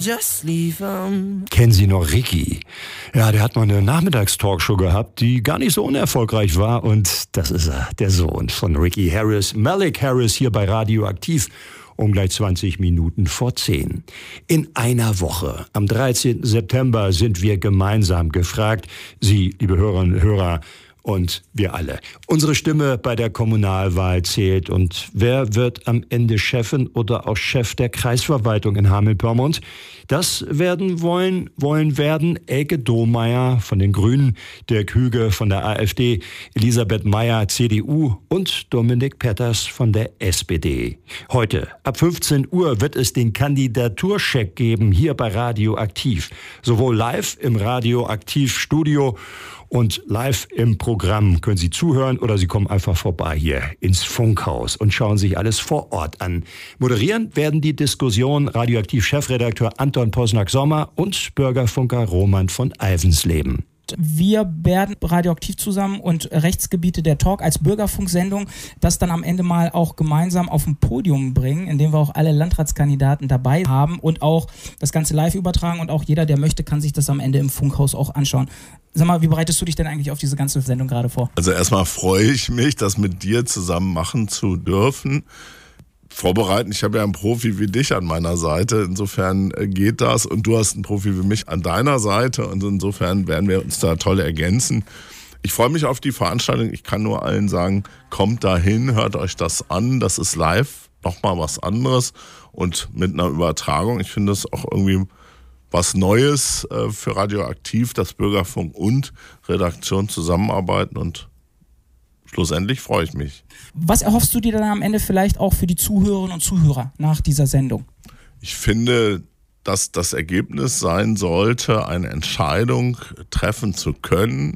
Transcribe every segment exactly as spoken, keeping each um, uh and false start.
Just leave 'em. Kennen Sie noch Ricky? Ja, der hat mal eine Nachmittagstalkshow gehabt, die gar nicht so unerfolgreich war. Und das ist er, der Sohn von Ricky Harris, Malik Harris, hier bei Radioaktiv. Um gleich zwanzig Minuten vor zehn. In einer Woche, am dreizehnten September, sind wir gemeinsam gefragt. Sie, liebe Hörerinnen und Hörer, und wir alle. Unsere Stimme bei der Kommunalwahl zählt. Und wer wird am Ende Chefin oder auch Chef der Kreisverwaltung in Hameln-Pyrmont? Das werden wollen, wollen werden Elke Domeyer von den Grünen, Dirk Hüge von der AfD, Elisabeth Meyer, C D U und Dominik Petters von der S P D. Heute ab fünfzehn Uhr wird es den Kandidaturcheck geben, hier bei Radioaktiv. Sowohl live im Radioaktiv-Studio und live im Programm können Sie zuhören oder Sie kommen einfach vorbei hier ins Funkhaus und schauen sich alles vor Ort an. Moderieren werden die Diskussion Radioaktiv-Chefredakteur Anton Posnack-Sommer und Bürgerfunker Roman von Alvensleben. Wir werden Radioaktiv zusammen und Rechtsgebiete der Talk als Bürgerfunksendung das dann am Ende mal auch gemeinsam auf ein Podium bringen, indem wir auch alle Landratskandidaten dabei haben und auch das Ganze live übertragen und auch jeder, der möchte, kann sich das am Ende im Funkhaus auch anschauen. Sag mal, wie bereitest du dich denn eigentlich auf diese ganze Sendung gerade vor? Also erstmal freue ich mich, das mit dir zusammen machen zu dürfen. Vorbereiten, ich habe ja einen Profi wie dich an meiner Seite, insofern geht das und du hast einen Profi wie mich an deiner Seite und insofern werden wir uns da toll ergänzen. Ich freue mich auf die Veranstaltung, ich kann nur allen sagen, kommt dahin, hört euch das an, das ist live, nochmal was anderes und mit einer Übertragung. Ich finde das auch irgendwie was Neues für Radioaktiv, dass Bürgerfunk und Redaktion zusammenarbeiten und schlussendlich freue ich mich. Was erhoffst du dir dann am Ende vielleicht auch für die Zuhörerinnen und Zuhörer nach dieser Sendung? Ich finde, dass das Ergebnis sein sollte, eine Entscheidung treffen zu können,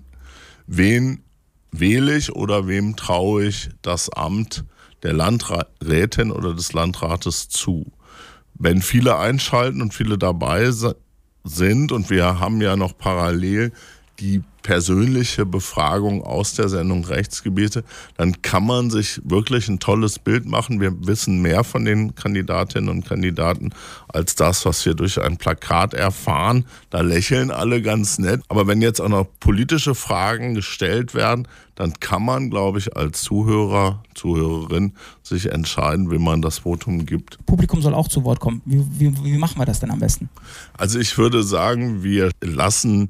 wen wähle ich oder wem traue ich das Amt der Landrätin oder des Landrates zu. Wenn viele einschalten und viele dabei sind und wir haben ja noch parallel die persönliche Befragung aus der Sendung Rechtsgebiete, dann kann man sich wirklich ein tolles Bild machen. Wir wissen mehr von den Kandidatinnen und Kandidaten als das, was wir durch ein Plakat erfahren. Da lächeln alle ganz nett. Aber wenn jetzt auch noch politische Fragen gestellt werden, dann kann man, glaube ich, als Zuhörer, Zuhörerin sich entscheiden, wem man das Votum gibt. Publikum soll auch zu Wort kommen. Wie, wie, wie machen wir das denn am besten? Also ich würde sagen, wir lassen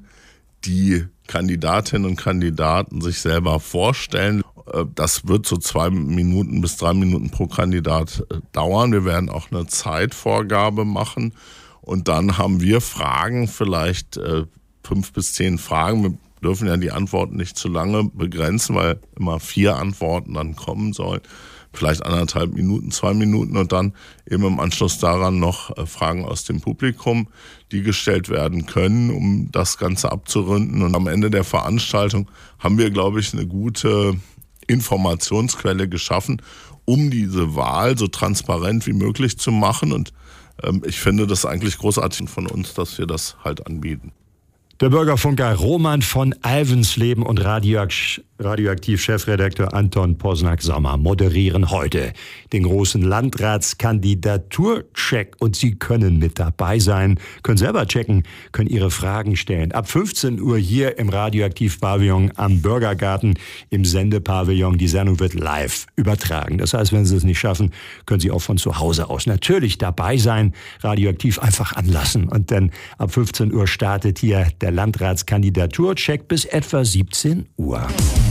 die Kandidatinnen und Kandidaten sich selber vorstellen. Das wird so zwei Minuten bis drei Minuten pro Kandidat dauern. Wir werden auch eine Zeitvorgabe machen und dann haben wir Fragen, vielleicht fünf bis zehn Fragen. Wir dürfen ja die Antworten nicht zu lange begrenzen, weil immer vier Antworten dann kommen sollen. Vielleicht anderthalb Minuten, zwei Minuten und dann eben im Anschluss daran noch Fragen aus dem Publikum, die gestellt werden können, um das Ganze abzurunden. Und am Ende der Veranstaltung haben wir, glaube ich, eine gute Informationsquelle geschaffen, um diese Wahl so transparent wie möglich zu machen. Und ähm, ich finde das eigentlich großartig von uns, dass wir das halt anbieten. Der Bürgerfunker Roman von Alvensleben und Radioaktiv-Chefredakteur Anton Posnack-Sommer moderieren heute den großen Landratskandidaturcheck. Und Sie können mit dabei sein, können selber checken, können Ihre Fragen stellen. Ab fünfzehn Uhr hier im Radioaktiv-Pavillon am Bürgergarten im Sendepavillon. Die Sendung wird live übertragen. Das heißt, wenn Sie es nicht schaffen, können Sie auch von zu Hause aus natürlich dabei sein. Radioaktiv einfach anlassen. Und dann ab fünfzehn Uhr startet hier der Der Landratskandidaturcheck bis etwa siebzehn Uhr.